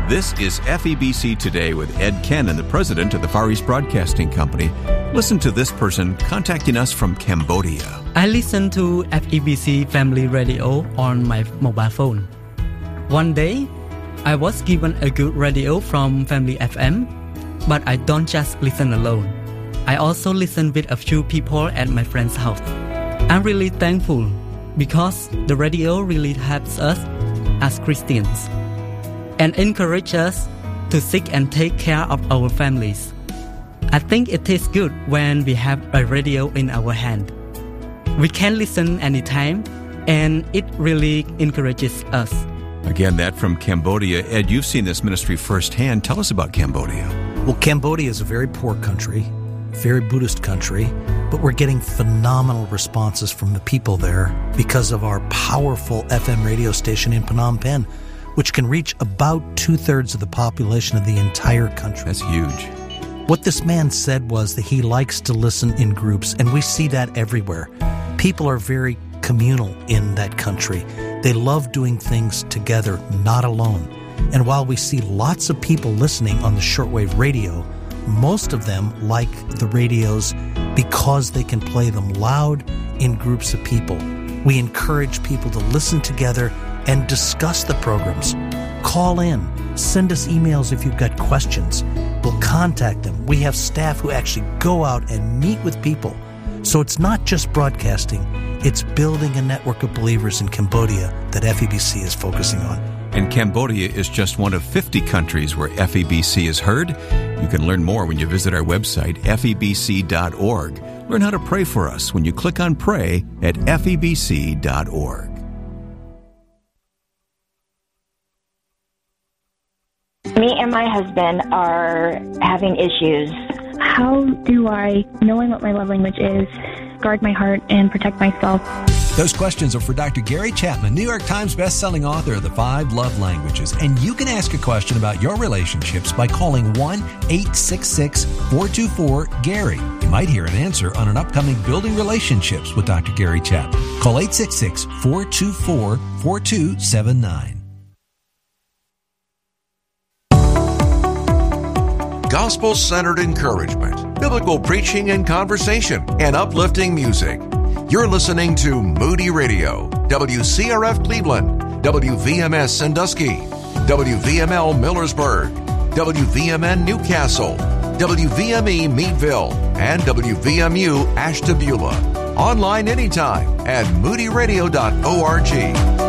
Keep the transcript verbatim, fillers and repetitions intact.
This is F E B C Today with Ed Cannon, the president of the Far East Broadcasting Company. Listen to this person contacting us from Cambodia. I listen to F E B C Family Radio on my mobile phone. One day, I was given a good radio from Family F M, but I don't just listen alone. I also listen with a few people at my friend's house. I'm really thankful because the radio really helps us as Christians and encourage us to seek and take care of our families. I think it is good when we have a radio in our hand. We can listen anytime, and it really encourages us. Again, that from Cambodia. Ed, you've seen this ministry firsthand. Tell us about Cambodia. Well, Cambodia is a very poor country, very Buddhist country, but we're getting phenomenal responses from the people there because of our powerful F M radio station in Phnom Penh, which can reach about two-thirds of the population of the entire country. That's huge. What this man said was that he likes to listen in groups, and we see that everywhere. People are very communal in that country. They love doing things together, not alone. And while we see lots of people listening on the shortwave radio, most of them like the radios because they can play them loud in groups of people. We encourage people to listen together and discuss the programs. Call in. Send us emails if you've got questions. We'll contact them. We have staff who actually go out and meet with people. So it's not just broadcasting. It's building a network of believers in Cambodia that F E B C is focusing on. And Cambodia is just one of fifty countries where F E B C is heard. You can learn more when you visit our website, F E B C dot org. Learn how to pray for us when you click on Pray at F E B C dot org. Me and my husband are having issues. How do I, knowing what my love language is, guard my heart and protect myself? Those questions are for Doctor Gary Chapman, New York Times bestselling author of The Five Love Languages. And you can ask a question about your relationships by calling one eight six six, four two four, Gary. You might hear an answer on an upcoming Building Relationships with Doctor Gary Chapman. Call eight six six, four two four, four two seven nine. Gospel-centered encouragement, biblical preaching and conversation, and uplifting music. You're listening to Moody Radio, W C R F Cleveland, W V M S Sandusky, W V M L Millersburg, W V M N Newcastle, W V M E Meadville, and W V M U Ashtabula. Online anytime at moody radio dot org.